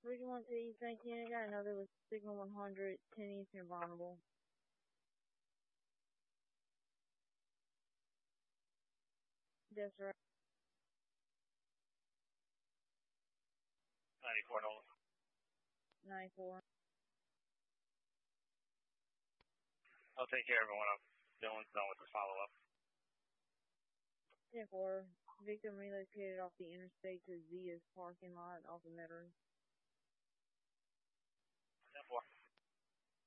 Region 1 to East 19, I got another with Signal 100, 10 Eastern vulnerable. That's right. 94 Nolan. 94. I'll take care of everyone. Dylan's done with the follow-up. 10-4. Victim relocated off the interstate to Zia's parking lot off the Metro.